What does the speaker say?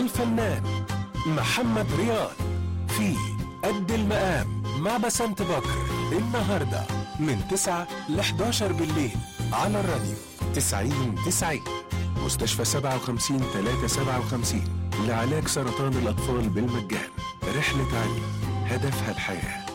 الفنان محمد رياض في قد المقام مع بسنت بكر النهاردة من 9 ل 11 بالليل على الراديو 90 مستشفى 57 357 لعلاج سرطان الأطفال بالمجان. رحلة علم هدفها الحياة.